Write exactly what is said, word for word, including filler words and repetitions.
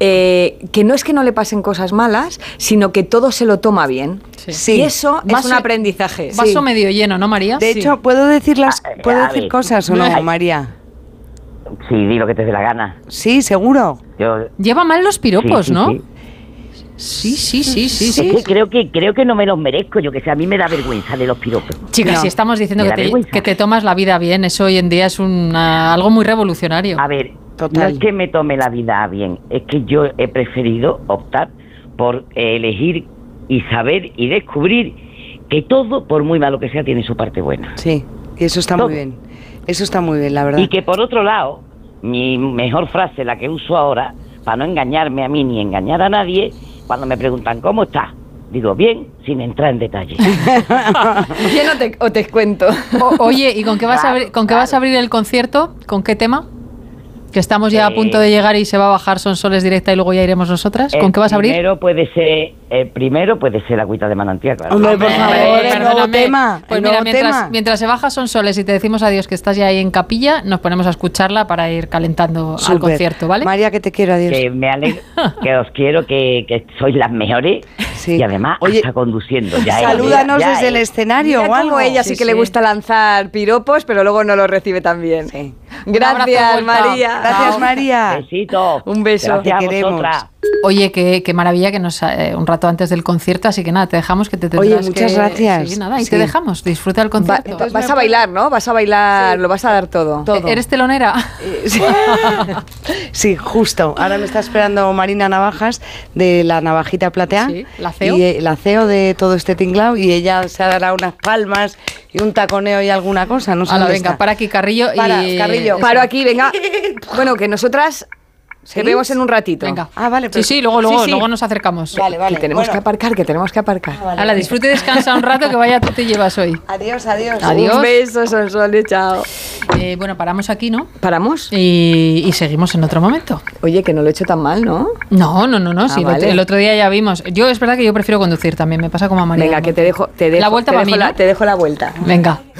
eh, que no es que no le pasen cosas malas, sino que todo se lo toma bien. Sí. Sí. Y eso Vaso, es un aprendizaje. Vaso sí. medio lleno, ¿no, María? De Sí. hecho, ¿puedo decir, las, ¿puedo A decir ver. cosas o no, No. María? Sí, di lo que te dé la gana. Sí, seguro. Yo, Lleva mal los piropos, sí, sí, ¿no? sí. Sí, sí, sí, sí, Es sí. que creo que creo que no me los merezco, yo que sé, a mí me da vergüenza de los piropos. Chicas, No. si estamos diciendo Me que da te, vergüenza. que te tomas la vida bien, eso hoy en día es una, algo muy revolucionario. A ver, Total. no es que me tome la vida bien, es que yo he preferido optar por elegir y saber y descubrir que todo, por muy malo que sea, tiene su parte buena. Sí, y eso está Todo. muy bien. Eso está muy bien, la verdad. Y que por otro lado, mi mejor frase, la que uso ahora, para no engañarme a mí ni engañar a nadie, cuando me preguntan ¿cómo estás? Digo, bien, sin entrar en detalle. ¿Bien o te, o te cuento? O- oye, ¿y con qué vas a Claro, abrir, con qué vas a claro. abrir el concierto? ¿Con qué tema? Que estamos ya a Eh, punto de llegar y se va a bajar Sonsoles directa y luego ya iremos nosotras. ¿Con El qué vas a abrir? Primero puede ser, el primero puede ser Agüita de Manantial, claro. Hombre, por Eh, favor, el nuevo perdóname. tema. Pues el mira, nuevo mientras, tema. mientras se baja Sonsoles y te decimos adiós que estás ya ahí en capilla, nos ponemos a escucharla para ir calentando al Súper. concierto, ¿vale? María, que te quiero, adiós. Que me alegro, que os quiero, que, que sois las mejores Sí. y además Oye, hasta conduciendo. Ya es, Salúdanos ya desde es. el escenario Mira o algo. como ella sí, Sí, que sí. le gusta lanzar piropos, pero luego no los recibe tan bien. Sí. Un abrazo de Gracias, vuelta. María. Gracias, Chao. María. Besitos. Un beso. Gracias Te a queremos. vosotras. Oye, qué, qué maravilla que nos eh, un rato antes del concierto, así que nada, te dejamos que te tendrás Oye, muchas que- gracias. Sí, nada, y Sí. te dejamos, disfruta el Va- concierto. entonces vas a bailar, ¿no? Vas a bailar, lo vas a dar todo. Todo. ¿Eres telonera? Sí. Sí, justo. Ahora me está esperando Marina Navajas de la Navajita Platea. Sí, la C E O. Y, eh, la C E O de todo este tinglao, y ella se dará unas palmas y un taconeo y alguna cosa. No sé Hala, dónde venga, está. para aquí, Carrillo. Para, y... Carrillo. Eso. Paro aquí, venga. Bueno, que nosotras te vemos en un ratito. Venga. Ah, vale, pero- Sí, sí, luego, luego, sí, sí. luego nos acercamos. Vale, vale. Que tenemos Bueno. que aparcar, que tenemos que aparcar. Vale. Hala, disfrute y descansa un rato, que vaya tú te llevas hoy. Adiós, adiós. Adiós. Un beso, Sonsoles, chao. Eh, bueno, paramos aquí, ¿no? ¿Paramos? Y, y seguimos en otro momento. Oye, que no lo he hecho tan mal, ¿no? No, no, no, no. Ah, sí, el otro- vale. el otro día ya vimos. Yo es verdad que yo prefiero conducir también, me pasa como a María. Venga, que te dejo, te dejo, La vuelta te para dejo mí, la- ¿no? te dejo la vuelta. Venga.